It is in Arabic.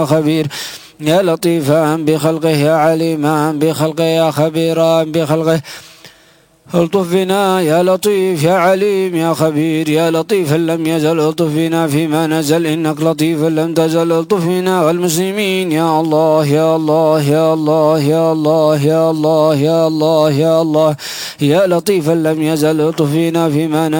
خبير يا لطيفا بخلقه يا عليما بخلقه يا خبيرا بخلقه الطف بنا يا لطيف يا عليم يا خبير يا لطيفا لم يزل الطف بنا فيما نزل إنك لطيف لم تزل الطف بنا والمسلمين يا الله يا الله يا الله يا الله يا الله يا الله يا الله يا لطيفا لم يزل الطف بنا فيما نزل